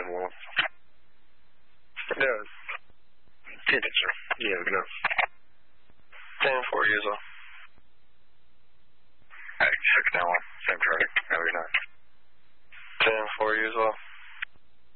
10-1. Yeah. Teenager. Yeah, we know. 10-4 years old. Alright, 6-1. Same target. No, you're not. 10-4 years old.